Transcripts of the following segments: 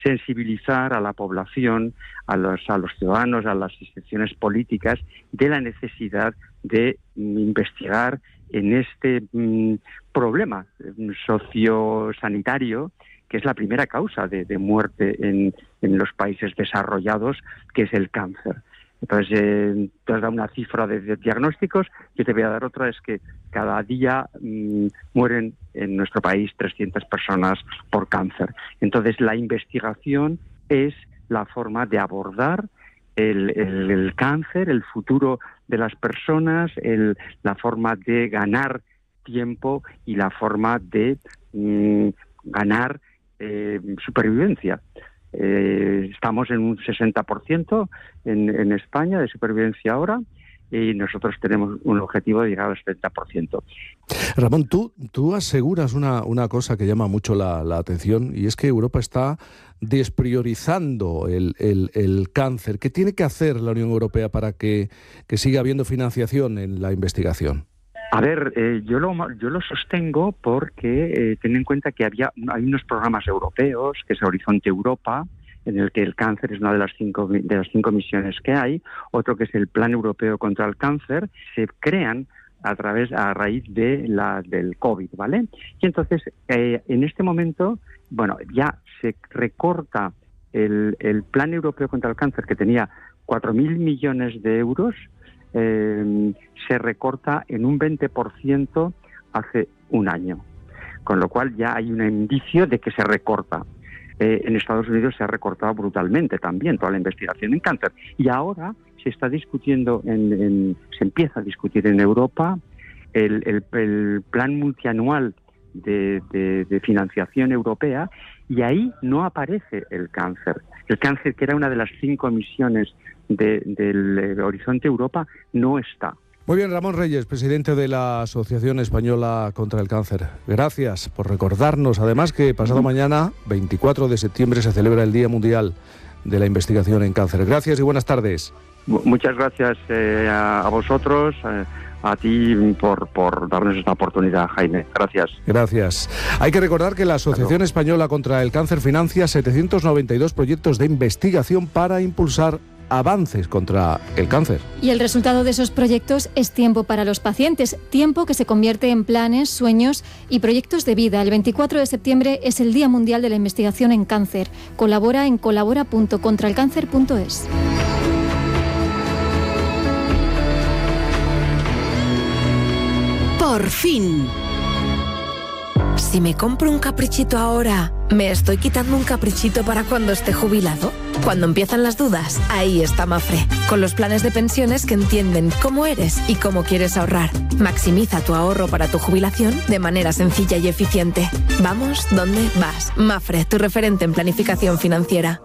sensibilizar a la población, a los ciudadanos, a las instituciones políticas, de la necesidad de investigar en este problema sociosanitario, que es la primera causa de muerte en los países desarrollados, que es el cáncer. Entonces, te has dado una cifra de diagnósticos, yo te voy a dar otra, es que cada día mueren en nuestro país 300 personas por cáncer. Entonces, la investigación es la forma de abordar el cáncer, el futuro de las personas, la forma de ganar tiempo y la forma de ganar supervivencia. Estamos en un 60% en España de supervivencia ahora, y nosotros tenemos un objetivo de llegar al 70%. Ramón, tú aseguras una cosa que llama mucho la atención, y es que Europa está despriorizando el cáncer. ¿Qué tiene que hacer la Unión Europea para que siga habiendo financiación en la investigación? A ver, yo lo sostengo porque ten en cuenta que hay unos programas europeos, que es Horizonte Europa, en el que el cáncer es una de las cinco misiones que hay, otro que es el Plan Europeo contra el Cáncer, se crean a raíz del COVID, ¿vale? Y entonces, en este momento, ya se recorta el Plan Europeo contra el Cáncer, que tenía 4.000 millones de euros, se recorta en un 20% hace un año, con lo cual ya hay un indicio de que se recorta. En Estados Unidos se ha recortado brutalmente también toda la investigación en cáncer, y ahora se está discutiendo, se empieza a discutir en Europa el plan multianual de financiación europea, y ahí no aparece el cáncer. El cáncer, que era una de las 5 misiones del Horizonte Europa, no está. Muy bien, Ramón Reyes, presidente de la Asociación Española contra el Cáncer. Gracias por recordarnos, además, que pasado mañana, 24 de septiembre, se celebra el Día Mundial de la Investigación en Cáncer. Gracias y buenas tardes. Muchas gracias a vosotros, a ti por darnos esta oportunidad, Jaime. Gracias. Gracias. Hay que recordar que la Asociación Española contra el Cáncer financia 792 proyectos de investigación para impulsar avances contra el cáncer. Y el resultado de esos proyectos es tiempo para los pacientes, tiempo que se convierte en planes, sueños y proyectos de vida. El 24 de septiembre es el Día Mundial de la Investigación en Cáncer. Colabora en colabora.contraelcáncer.es. Por fin. Si me compro un caprichito ahora, ¿me estoy quitando un caprichito para cuando esté jubilado? Cuando empiezan las dudas, ahí está Mafre, con los planes de pensiones que entienden cómo eres y cómo quieres ahorrar. Maximiza tu ahorro para tu jubilación de manera sencilla y eficiente. Vamos, ¿dónde vas? Mafre, tu referente en planificación financiera.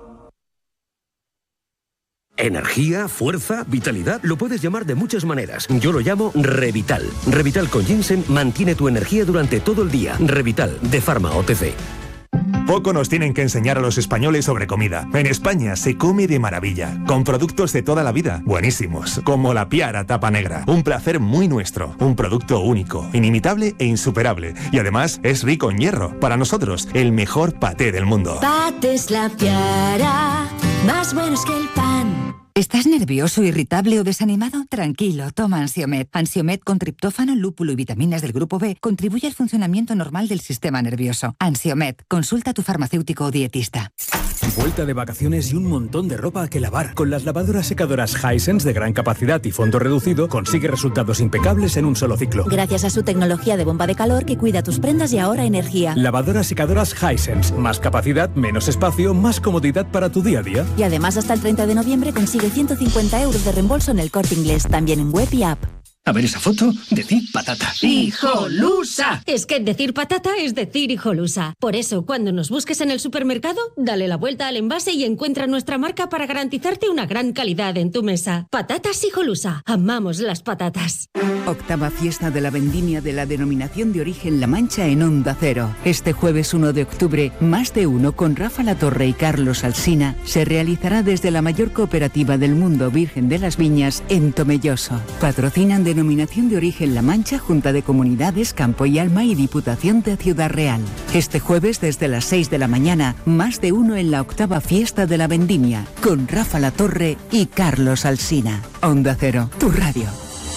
Energía, fuerza, vitalidad, lo puedes llamar de muchas maneras. Yo lo llamo Revital. Revital con ginseng mantiene tu energía durante todo el día. Revital, de Pharma OTC. Poco nos tienen que enseñar a los españoles sobre comida. En España se come de maravilla, con productos de toda la vida, buenísimos, como la Piara Tapa Negra. Un placer muy nuestro, un producto único, inimitable e insuperable. Y además es rico en hierro. Para nosotros, el mejor paté del mundo. Patés La Piara, más buenos que el pan. ¿Estás nervioso, irritable o desanimado? Tranquilo, toma Ansiomed. Ansiomed con triptófano, lúpulo y vitaminas del grupo B contribuye al funcionamiento normal del sistema nervioso. Ansiomed, consulta a tu farmacéutico o dietista. Vuelta de vacaciones y un montón de ropa que lavar. Con las lavadoras secadoras Hisense de gran capacidad y fondo reducido, consigue resultados impecables en un solo ciclo. Gracias a su tecnología de bomba de calor que cuida tus prendas y ahorra energía. Lavadoras secadoras Hisense. Más capacidad, menos espacio, más comodidad para tu día a día. Y además hasta el 30 de noviembre consigue 150 euros de reembolso en el Corte Inglés, también en web y app. A ver esa foto, decir patata. ¡Hijolusa! Es que decir patata es decir hijolusa. Por eso, cuando nos busques en el supermercado, dale la vuelta al envase y encuentra nuestra marca para garantizarte una gran calidad en tu mesa. Patatas Hijolusa. Amamos las patatas. Octava fiesta de la vendimia de la denominación de origen La Mancha en Onda Cero. Este jueves 1 de octubre, Más de Uno con Rafa Latorre y Carlos Alsina se realizará desde la mayor cooperativa del mundo Virgen de las Viñas en Tomelloso. Patrocinan Denominación de Origen La Mancha, Junta de Comunidades, Campo y Alma y Diputación de Ciudad Real. Este jueves desde las 6 de la mañana, más de uno en la 8ª fiesta de la Vendimia, con Rafa Latorre y Carlos Alsina. Onda Cero, tu radio.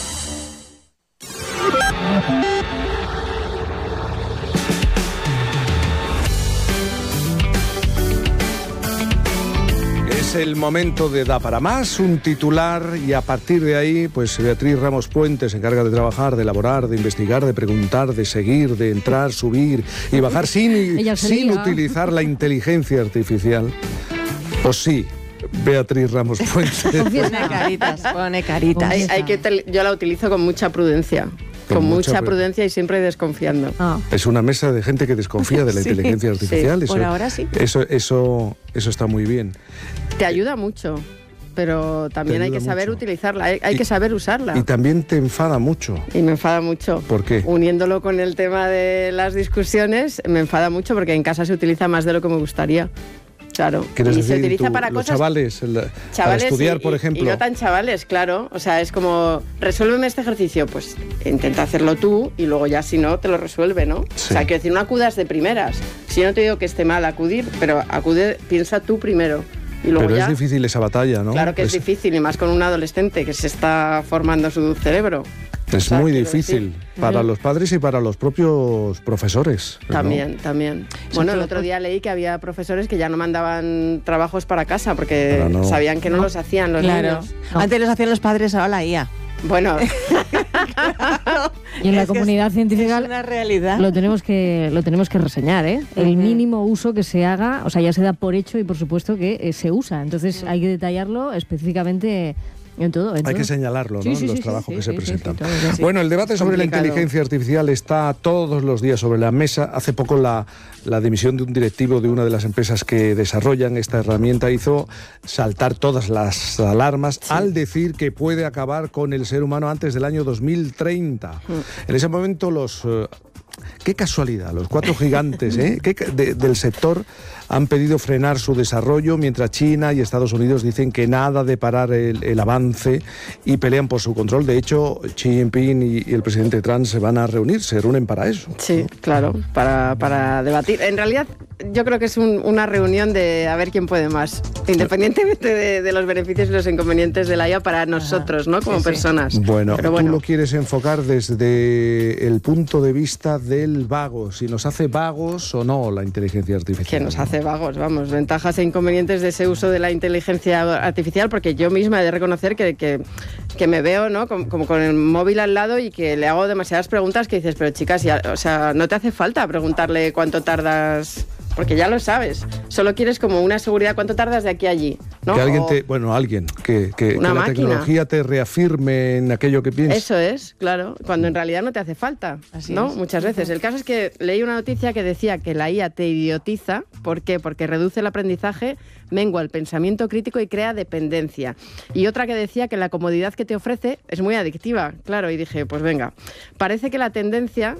Es el momento de Da para Más, un titular, y a partir de ahí, pues Beatriz Ramos Puente se encarga de trabajar, de elaborar, de investigar, de preguntar, de seguir, de entrar, subir y bajar sin utilizar la inteligencia artificial. Pues sí, Beatriz Ramos Puente. Pone caritas. Yo la utilizo con mucha prudencia. Con mucha prudencia y siempre desconfiando. Es una mesa de gente que desconfía de la inteligencia artificial. Sí. Por ahora sí. Eso está muy bien. Te ayuda mucho, pero también hay que saber utilizarla, hay que saber usarla. Y también te enfada mucho. Y me enfada mucho. ¿Por qué? Uniéndolo con el tema de las discusiones, me enfada mucho porque en casa se utiliza más de lo que me gustaría. Claro, y se utiliza para los cosas... chavales, para estudiar, por ejemplo. Y no tan chavales, claro. O sea, es como, resuélveme este ejercicio. Pues intenta hacerlo tú y luego ya si no, te lo resuelve, ¿no? Sí. O sea, quiero decir, no acudas de primeras. Si yo no te digo que esté mal acudir, pero acude, piensa tú primero. Y luego pero ya... es difícil esa batalla, ¿no? Claro que es difícil, y más con un adolescente que se está formando su cerebro. Es muy difícil para los padres y para los propios profesores. También, ¿no? También. Bueno, el otro día leí que había profesores que ya no mandaban trabajos para casa porque sabían que no los hacían los niños. Antes los hacían los padres, ahora la IA. Bueno. Y en la comunidad científica es una realidad. Lo tenemos que reseñar, ¿eh? El mínimo uso que se haga, o sea, ya se da por hecho y por supuesto que se usa. Entonces hay que detallarlo específicamente. En todo. Hay que señalarlo, ¿no? Los trabajos que se presentan. Bueno, el debate sobre la inteligencia artificial está todos los días sobre la mesa. Hace poco la dimisión de un directivo de una de las empresas que desarrollan esta herramienta hizo saltar todas las alarmas al decir que puede acabar con el ser humano antes del año 2030. En ese momento qué casualidad, los 4 gigantes del sector han pedido frenar su desarrollo, mientras China y Estados Unidos dicen que nada de parar el avance y pelean por su control. De hecho, Xi Jinping y el presidente Trump se van a reunir, se reúnen para eso. Sí, claro, para debatir. En realidad, yo creo que es una reunión de a ver quién puede más, independientemente de los beneficios y los inconvenientes de la IA para nosotros, ¿no? Como personas. Bueno, tú lo quieres enfocar desde el punto de vista del vago, si nos hace vagos o no la inteligencia artificial. Que nos hace vagos, vamos, ventajas e inconvenientes de ese uso de la inteligencia artificial, porque yo misma he de reconocer que me veo, ¿no? Como con el móvil al lado y que le hago demasiadas preguntas que dices, pero chicas, o sea, no te hace falta preguntarle cuánto tardas, porque ya lo sabes, solo quieres como una seguridad, cuánto tardas de aquí a allí, ¿no? Que alguien que la tecnología te reafirme en aquello que piensas. Eso es, claro, cuando en realidad no te hace falta, así ¿no? Es. Muchas veces. El caso es que leí una noticia que decía que la IA te idiotiza. ¿Por qué? Porque reduce el aprendizaje, mengua el pensamiento crítico y crea dependencia. Y otra que decía que la comodidad que te ofrece es muy adictiva, claro, y dije, pues venga, parece que la tendencia,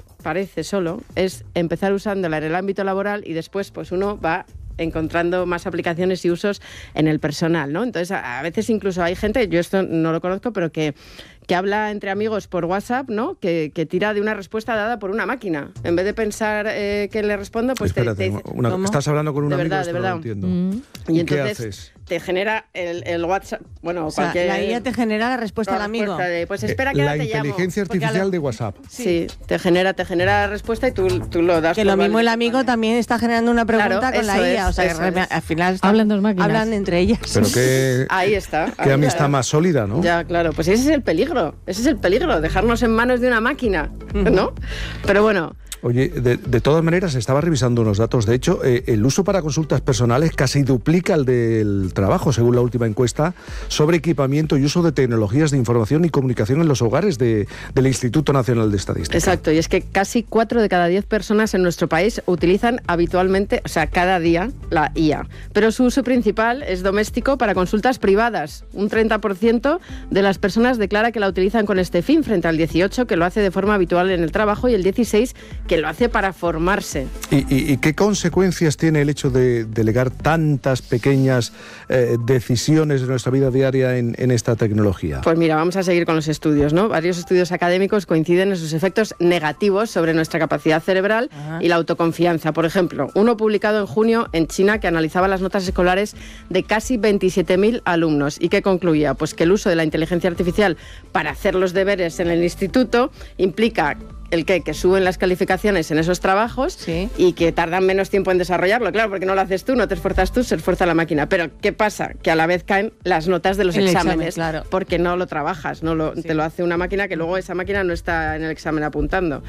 es empezar usándola en el ámbito laboral y después pues uno va encontrando más aplicaciones y usos en el personal, ¿no? Entonces, a veces incluso hay gente, yo esto no lo conozco, pero que habla entre amigos por WhatsApp, ¿no? Que tira de una respuesta dada por una máquina. En vez de pensar que le respondo, pues espérate, estás hablando con un amigo, de verdad. No lo entiendo. Y entonces, ¿qué haces? Te genera el WhatsApp, bueno, o sea, cualquier... la IA te genera la respuesta al amigo. Pues espera que ahora te llamo. La inteligencia artificial de WhatsApp. Sí, te genera la respuesta y tú lo das. Que lo mismo el amigo también está generando una pregunta con la IA, o sea, al final hablan dos máquinas. Hablan entre ellas. Pero qué ahí está. Qué amistad más sólida, ¿no? Ya, claro, pues ese es el peligro, dejarnos en manos de una máquina, ¿no? Pero bueno... Oye, de todas maneras, estaba revisando unos datos. De hecho, el uso para consultas personales casi duplica el del trabajo, según la última encuesta sobre equipamiento y uso de tecnologías de información y comunicación en los hogares del Instituto Nacional de Estadística. Exacto, y es que casi 4 de cada 10 personas en nuestro país utilizan habitualmente, o sea, cada día, la IA. Pero su uso principal es doméstico para consultas privadas. Un 30% de las personas declara que la utilizan con este fin, frente al 18% que lo hace de forma habitual en el trabajo y el 16% que lo hace para formarse. ¿Y qué consecuencias tiene el hecho de delegar tantas pequeñas decisiones de nuestra vida diaria en esta tecnología? Pues mira, vamos a seguir con los estudios, ¿no? Varios estudios académicos coinciden en sus efectos negativos sobre nuestra capacidad cerebral y la autoconfianza. Por ejemplo, uno publicado en junio en China que analizaba las notas escolares de casi 27.000 alumnos y que concluía pues que el uso de la inteligencia artificial para hacer los deberes en el instituto implica que suben las calificaciones en esos trabajos y que tardan menos tiempo en desarrollarlo. Claro, porque no lo haces tú, no te esfuerzas tú, se esfuerza la máquina. Pero ¿qué pasa? Que a la vez caen las notas de los exámenes, claro, porque no lo trabajas, te lo hace una máquina que luego esa máquina no está en el examen apuntando.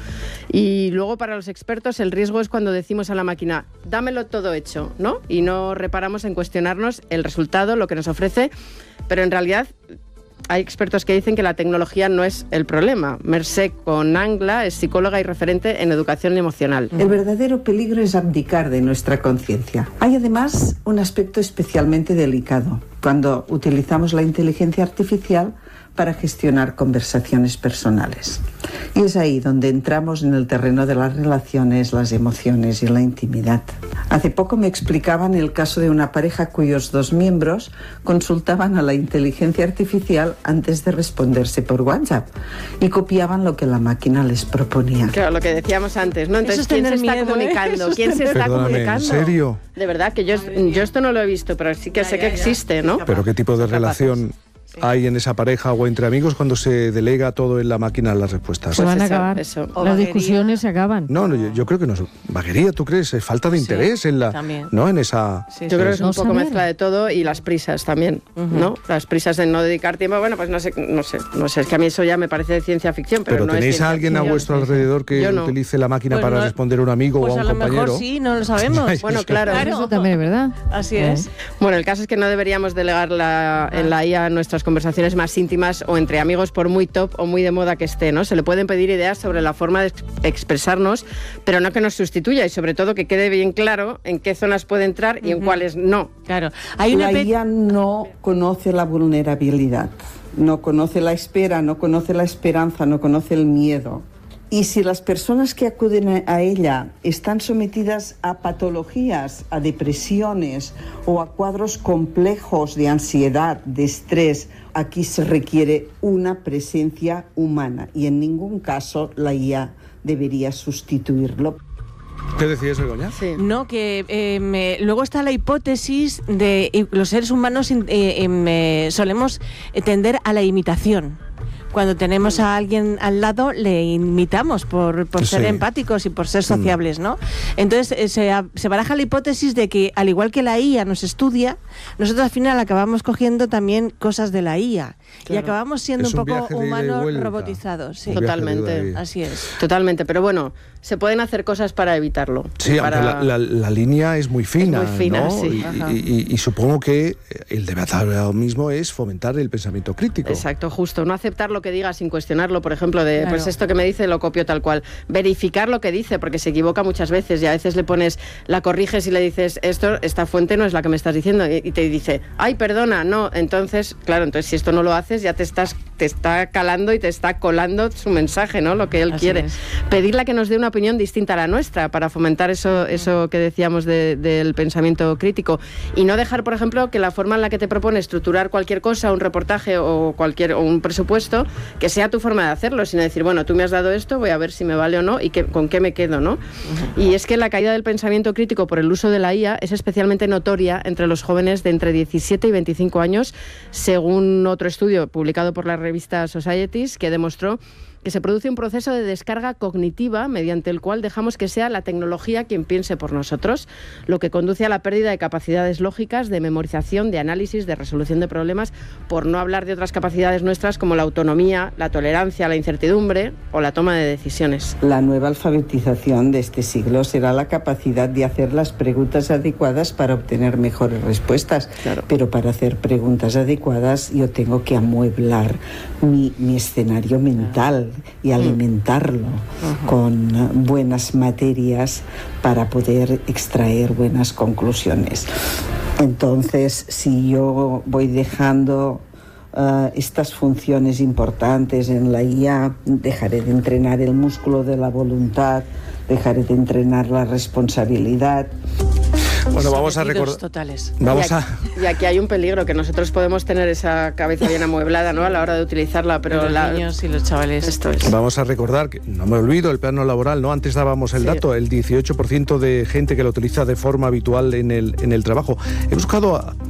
Y luego para los expertos el riesgo es cuando decimos a la máquina, dámelo todo hecho, ¿no? Y no reparamos en cuestionarnos el resultado, lo que nos ofrece, pero en realidad hay expertos que dicen que la tecnología no es el problema. Mercè Conangla es psicóloga y referente en educación emocional. El verdadero peligro es abdicar de nuestra conciencia. Hay además un aspecto especialmente delicado cuando utilizamos la inteligencia artificial para gestionar conversaciones personales. Y es ahí donde entramos en el terreno de las relaciones, las emociones y la intimidad. Hace poco me explicaban el caso de una pareja cuyos dos miembros consultaban a la inteligencia artificial antes de responderse por WhatsApp y copiaban lo que la máquina les proponía. Claro, lo que decíamos antes, ¿no? Entonces, ¿quién se está comunicando? ¿Quién se está comunicando? ¿En serio? De verdad, que yo esto no lo he visto, pero sí que sé que existe, ¿no? ¿Pero qué tipo de relación hay en esa pareja o entre amigos cuando se delega todo en la máquina las respuestas? Se van a acabar. Eso. Las discusiones se acaban. No, yo creo que no es vaguería, ¿tú crees? Es falta de interés en la, ¿no? En esa. Sí, yo creo que es un poco mezcla de todo y las prisas también, ¿no? Las prisas de no dedicar tiempo. Bueno, pues no sé, es que a mí eso ya me parece de ciencia ficción, pero no ¿tenéis es a alguien a vuestro alrededor que utilice la máquina para responder a un amigo o a un compañero? Pues a lo mejor sí, no lo sabemos. Bueno, claro. Eso también es verdad. Así es. Bueno, el caso es que no deberíamos delegar en la IA nuestras conversaciones más íntimas o entre amigos, por muy top o muy de moda que esté, ¿no? Se le pueden pedir ideas sobre la forma de expresarnos, pero no que nos sustituya y sobre todo que quede bien claro en qué zonas puede entrar y en cuáles no. Claro. La IA no conoce la vulnerabilidad, no conoce la espera, no conoce la esperanza, no conoce el miedo. Y si las personas que acuden a ella están sometidas a patologías, a depresiones o a cuadros complejos de ansiedad, de estrés, aquí se requiere una presencia humana y en ningún caso la IA debería sustituirlo. ¿Qué decías, Begoña? Sí. No, que luego está la hipótesis de los seres humanos solemos tender a la imitación. Cuando tenemos a alguien al lado, le imitamos por ser empáticos y por ser sociables, ¿no? Entonces, se baraja la hipótesis de que, al igual que la IA nos estudia, nosotros al final acabamos cogiendo también cosas de la IA. Claro. Y acabamos siendo un poco humanos robotizados. Sí. Totalmente. Así es. Totalmente. Pero bueno, se pueden hacer cosas para evitarlo. Sí, aunque la línea es muy fina, ¿no? Sí. Y supongo que el debate ahora mismo es fomentar el pensamiento crítico. Exacto, justo. No aceptar lo que diga sin cuestionarlo, por ejemplo, pues esto que me dice lo copio tal cual. Verificar lo que dice, porque se equivoca muchas veces y a veces la corriges y le dices, esta fuente no es la que me estás diciendo, y te dice, ay, perdona, no. Entonces, claro, si esto no lo haces, ya te está calando y te está colando su mensaje, ¿no? Lo que él quiere. Pedirle que nos dé una opinión distinta a la nuestra para fomentar eso que decíamos del pensamiento crítico y no dejar, por ejemplo, que la forma en la que te propone estructurar cualquier cosa, un reportaje o un presupuesto, que sea tu forma de hacerlo, sino decir, bueno, tú me has dado esto, voy a ver si me vale o no y con qué me quedo, ¿no? Y es que la caída del pensamiento crítico por el uso de la IA es especialmente notoria entre los jóvenes de entre 17 y 25 años, según otro estudio publicado por la revista Societies, que demostró que se produce un proceso de descarga cognitiva mediante el cual dejamos que sea la tecnología quien piense por nosotros, lo que conduce a la pérdida de capacidades lógicas, de memorización, de análisis, de resolución de problemas, por no hablar de otras capacidades nuestras como la autonomía, la tolerancia, la incertidumbre o la toma de decisiones. La nueva alfabetización de este siglo será la capacidad de hacer las preguntas adecuadas para obtener mejores respuestas. Claro. Pero para hacer preguntas adecuadas yo tengo que amueblar mi escenario mental y alimentarlo con buenas materias para poder extraer buenas conclusiones. Entonces, si yo voy dejando estas funciones importantes en la IA, dejaré de entrenar el músculo de la voluntad, dejaré de entrenar la responsabilidad. Bueno, vamos a recordar. Totales. Y aquí hay un peligro, que nosotros podemos tener esa cabeza bien amueblada, ¿no?, a la hora de utilizarla, pero los niños y los chavales. Esto es. Vamos a recordar que, no me olvido, el plano laboral, ¿no? Antes dábamos el dato, el 18% de gente que lo utiliza de forma habitual en el trabajo. He buscado